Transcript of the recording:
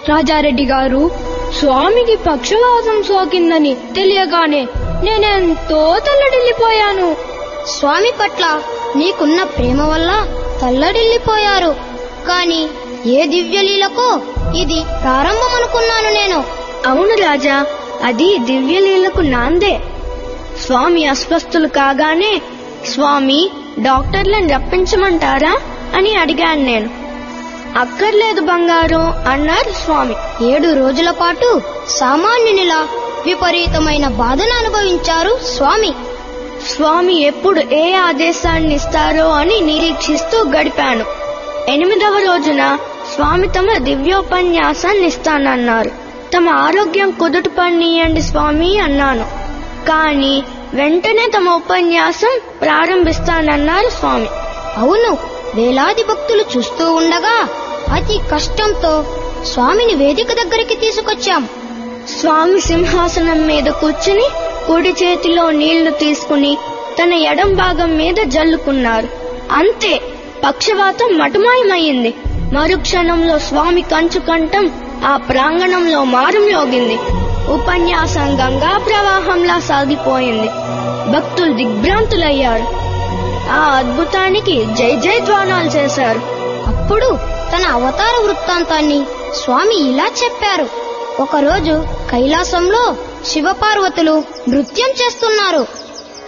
రాజారెడ్డి గారు, స్వామికి పక్షవాతం సోకిందని తెలియగానే నేనెంతో తల్లడిల్లిపోయాను. స్వామి పట్ల నీకున్న ప్రేమ వల్ల తల్లడిల్లిపోయారు. కాని ఏ దివ్యలీలకో ఇది ప్రారంభమనుకున్నాను నేను. అవును రాజా, అది దివ్యలీలకు నాందే. స్వామి అస్వస్థులు కాగానే, స్వామి డాక్టర్లను రప్పించమంటారా అని అడిగాను నేను. అక్కర్లేదు బంగారు అన్నారు స్వామి. 7 రోజుల పాటు సామాన్యునిలా విపరీతమైన బాధను అనుభవించారు స్వామి. స్వామి ఎప్పుడు ఏ ఆదేశాన్ని ఇస్తారో అని నిరీక్షిస్తూ గడిపాను. 8వ రోజున స్వామి తమ దివ్యోపన్యాసాన్ని ఇస్తానన్నారు. తమ ఆరోగ్యం కుదుట పడినీయండి స్వామి అన్నాను. కాని వెంటనే తమ ఉపన్యాసం ప్రారంభిస్తానన్నారు స్వామి. అవును, వేలాది భక్తులు చూస్తూ ఉండగా అతి కష్టంతో స్వామిని వేదిక దగ్గరికి తీసుకొచ్చాం. స్వామి సింహాసనం మీద కూర్చుని కుడి చేతిలో నీళ్లు తీసుకుని తన ఎడం భాగం మీద జల్లుకున్నారు. అంతే, పక్షవాతం మటుమాయమయ్యింది. మరుక్షణంలో స్వామి కంచు కంఠం ఆ ప్రాంగణంలో మారుమ్యోగింది. ఉపన్యాసం గంగా ప్రవాహంలా సాగిపోయింది. భక్తులు దిగ్భ్రాంతులయ్యారు. ఆ అద్భుతానికి జై జై ధ్వానాలు చేశారు. అప్పుడు తన అవతార వృత్తాంతాన్ని స్వామి ఇలా చెప్పారు. ఒకరోజు కైలాసంలో శివపార్వతులు నృత్యం చేస్తున్నారు.